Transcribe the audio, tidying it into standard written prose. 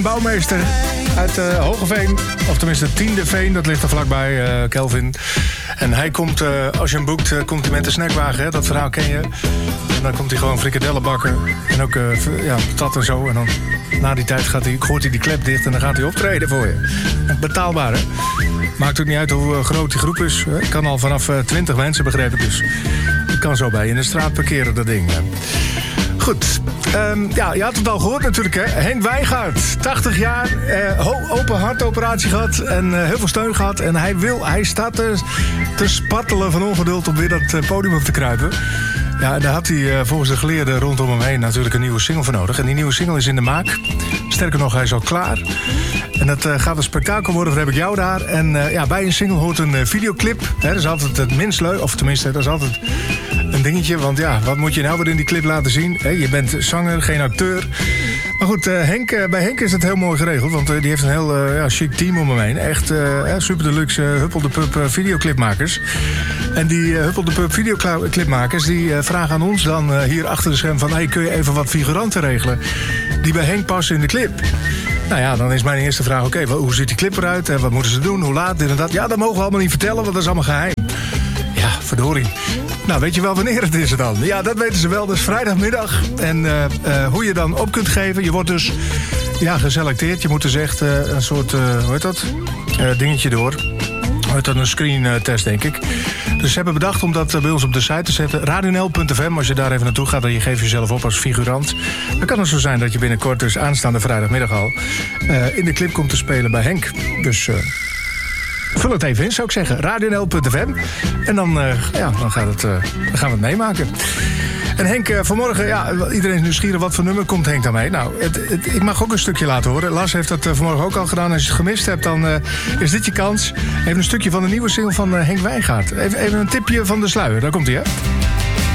Bouwmeester uit Hogeveen, of tenminste het 10e Veen, dat ligt er vlakbij, Kelvin. En hij komt, als je hem boekt, komt hij met de snackwagen, hè? Dat verhaal ken je. En dan komt hij gewoon frikadellen bakken en ook patat en zo. En dan na die tijd gooit hij die klep dicht en dan gaat hij optreden voor je. Betaalbaar, hè? Maakt ook niet uit hoe groot die groep is. Het kan al vanaf 20 mensen, begreep ik dus. Je kan zo bij je in de straat parkeren, dat ding. Goed, je had het al gehoord natuurlijk, hè. Henk Wijngaard, 80 jaar, open hartoperatie gehad en heel veel steun gehad. En hij staat te spartelen van ongeduld om weer dat podium op te kruipen. Ja, daar had hij volgens de geleerden rondom hem heen natuurlijk een nieuwe single voor nodig. En die nieuwe single is in de maak. Sterker nog, hij is al klaar. En dat gaat een spektakel worden, voor heb ik jou daar. En bij een single hoort een videoclip. Hè, dat is altijd het minst leuk, of tenminste, dat is altijd een dingetje. Want ja, wat moet je nou weer in die clip laten zien? Hè, je bent zanger, geen acteur. Maar goed, bij Henk is het heel mooi geregeld. Want die heeft een heel chic team om hem heen. Echt super deluxe Huppel de Pup videoclipmakers. En die Huppel de Pup videoclipmakers die vragen aan ons dan hier achter de scherm van... hey, kun je even wat figuranten regelen die bij Henk passen in de clip? Nou ja, dan is mijn eerste vraag, oké, hoe ziet die clip eruit? En wat moeten ze doen? Hoe laat? Dit en dat. Ja, dat mogen we allemaal niet vertellen, want dat is allemaal geheim. Ja, verdorie. Nou, weet je wel wanneer het is dan? Ja, dat weten ze wel. Dus vrijdagmiddag. En hoe je dan op kunt geven. Je wordt dus geselecteerd. Je moet dus echt een soort, hoe heet dat? Dingetje door. Hoe heet dat? Een screentest, denk ik. Dus ze hebben bedacht om dat bij ons op de site te zetten. radionl.fm, als je daar even naartoe gaat en je geeft jezelf op als figurant. Dan kan het zo zijn dat je binnenkort, dus aanstaande vrijdagmiddag al... in de clip komt te spelen bij Henk. Dus... vul het even in, zou ik zeggen. radionl.fm. En dan gaan we het meemaken. En Henk, vanmorgen, iedereen is nieuwsgierig. Wat voor nummer komt Henk dan mee? Nou, ik mag ook een stukje laten horen. Lars heeft dat vanmorgen ook al gedaan. Als je het gemist hebt, dan is dit je kans. Even een stukje van de nieuwe single van Henk Wijngaard. Even een tipje van de sluier. Daar komt hij, hè?